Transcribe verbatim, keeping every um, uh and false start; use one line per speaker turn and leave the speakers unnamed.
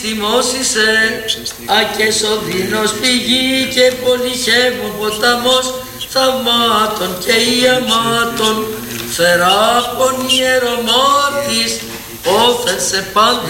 Θυμώσισε, ακεσοδύνος πηγή και πολυχεύων ποταμός, θαυμάτων και ιαμάτων, θεράπων ιερομάτης, όφερσε πάντες